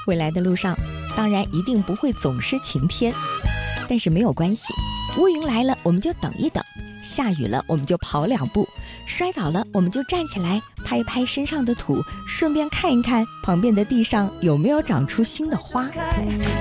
未来的路上当然一定不会总是晴天，但是没有关系，乌云来了我们就等一等，下雨了我们就跑2步，摔倒了我们就站起来拍一拍身上的土，顺便看一看旁边的地上有没有长出新的花。